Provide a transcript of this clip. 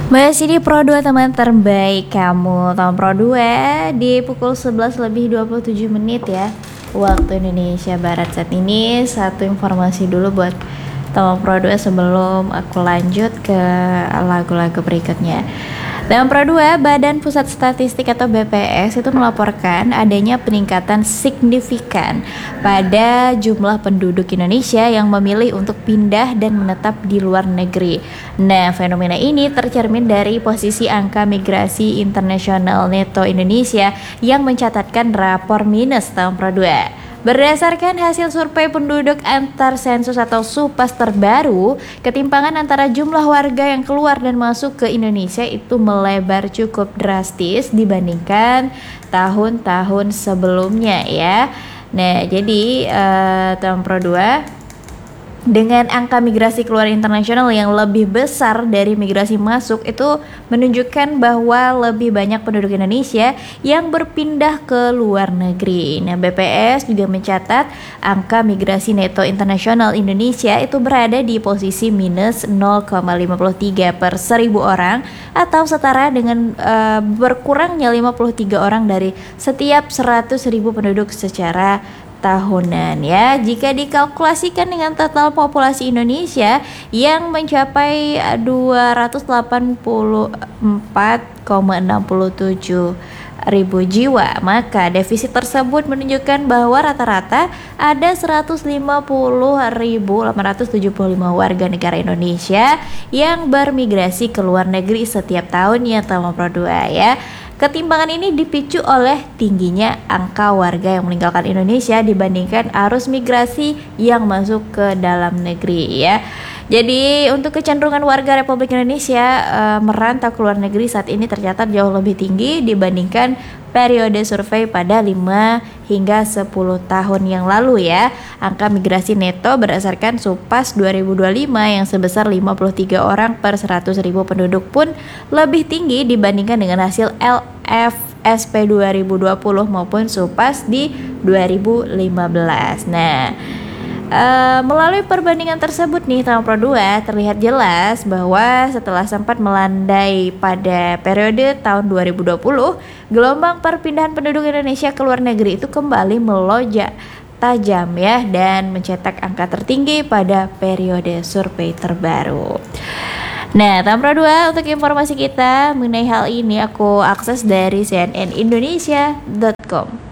Masih di Pro 2 teman terbaik kamu. Tahun Pro 2 di pukul 11 lebih 27 menit ya, waktu Indonesia Barat saat ini. Satu informasi dulu buat teman Pro 2 sebelum aku lanjut ke lagu-lagu berikutnya. Dalam Pro 2, Badan Pusat Statistik atau BPS itu melaporkan adanya peningkatan signifikan pada jumlah penduduk Indonesia yang memilih untuk pindah dan menetap di luar negeri. Nah, fenomena ini tercermin dari posisi angka migrasi internasional neto Indonesia yang mencatatkan rapor minus tahun Pro 2. Berdasarkan hasil survei penduduk antar sensus atau SUPAS terbaru, ketimpangan antara jumlah warga yang keluar dan masuk ke Indonesia itu melebar cukup drastis dibandingkan tahun-tahun sebelumnya ya. Nah, jadi tahun Pro 2 dengan angka migrasi keluar internasional yang lebih besar dari migrasi masuk itu menunjukkan bahwa lebih banyak penduduk Indonesia yang berpindah ke luar negeri. Nah, BPS juga mencatat angka migrasi neto internasional Indonesia itu berada di posisi minus 0,53 per 1000 orang atau setara dengan berkurangnya 53 orang dari setiap 100.000 penduduk secara tahunan ya. Jika dikalkulasikan dengan total populasi Indonesia yang mencapai 284,67 ribu jiwa, maka defisit tersebut menunjukkan bahwa rata-rata ada 150.875 warga negara Indonesia yang bermigrasi ke luar negeri setiap tahunnya tahun Pro 2 ya. Ketimpangan ini dipicu oleh tingginya angka warga yang meninggalkan Indonesia dibandingkan arus migrasi yang masuk ke dalam negeri ya. Jadi untuk kecenderungan warga Republik Indonesia merantau ke luar negeri saat ini tercatat jauh lebih tinggi dibandingkan periode survei pada 5 hingga 10 tahun yang lalu ya. Angka migrasi neto berdasarkan SUPAS 2025 yang sebesar 53 orang per 100.000 penduduk pun lebih tinggi dibandingkan dengan hasil LFSP 2020 maupun SUPAS di 2015. Nah, melalui perbandingan tersebut nih tahun Pro 2 terlihat jelas bahwa setelah sempat melandai pada periode tahun 2020, gelombang perpindahan penduduk Indonesia ke luar negeri itu kembali melonjak tajam ya dan mencetak angka tertinggi pada periode survei terbaru. Nah, tahun Pro 2 untuk informasi kita mengenai hal ini aku akses dari cnnindonesia.com.